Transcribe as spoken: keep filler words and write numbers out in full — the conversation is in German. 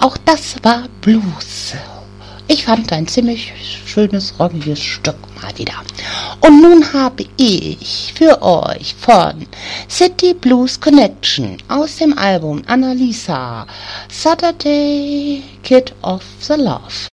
auch das war Blues. Ich fand ein ziemlich schönes, rockiges Stück mal wieder. Und nun habe ich für euch von City Blues Connection aus dem Album Annalisa Saturday Kid of the Love